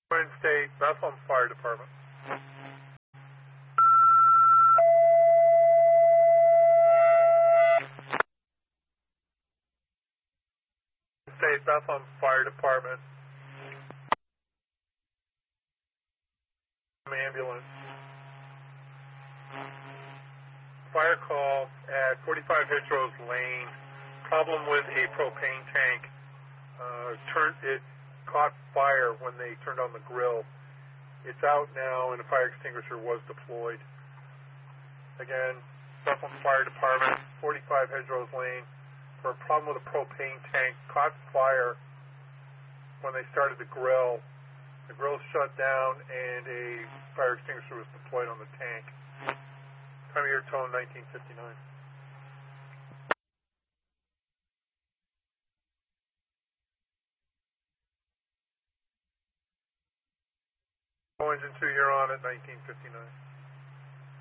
Twin State, Bethlehem Fire Department. State, Bethlehem Fire Department. Ambulance. Fire call at 45 Hedgerows Lane. Problem with a propane tank. It caught fire when they turned on the grill. It's out now, and a fire extinguisher was deployed. Again, Bethlehem Fire Department, 45 Hedgerows Lane, for a problem with a propane tank. Caught fire when they started the grill. The grill shut down, and a fire extinguisher was deployed on the tank. Time of year tone 1959. Engine 2, you're on at 1959.